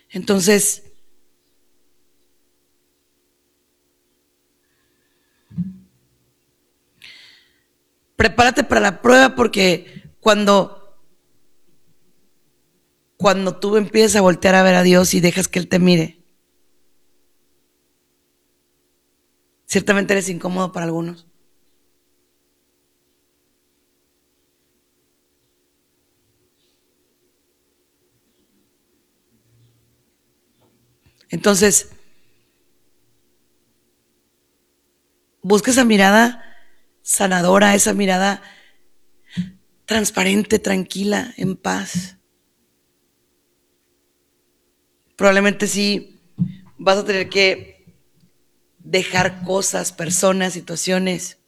Entonces, prepárate para la prueba, porque cuando tú empiezas a voltear a ver a Dios y dejas que Él te mire, ciertamente eres incómodo para algunos. Entonces, busca esa mirada sanadora, esa mirada transparente, tranquila, en paz. Probablemente sí vas a tener que dejar cosas, personas, situaciones,